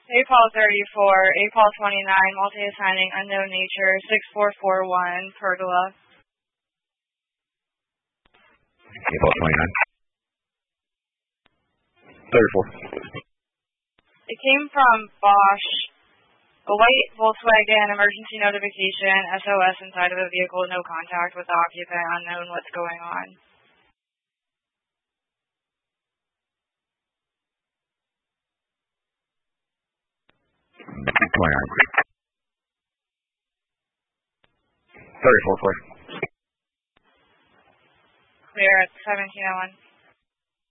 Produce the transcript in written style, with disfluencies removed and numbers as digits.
APOL 34, APOL 29, multi-assigning unknown nature, 6441, Pergola. APOL 29. 34. It came from Bosch. A white Volkswagen, emergency notification, SOS inside of a vehicle, no contact with the occupant, unknown what's going on. Clear at 1701.